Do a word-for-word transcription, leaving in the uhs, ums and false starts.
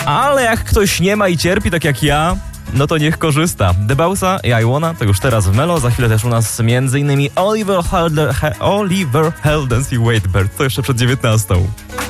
Ale jak ktoś nie ma i cierpi tak jak ja, no to niech korzysta. Debausa i I Wanna to już teraz w Melo, za chwilę też u nas między innymi Oliver Helden, He, Oliver Heldens i Waitbird, to jeszcze przed dziewiętnastą.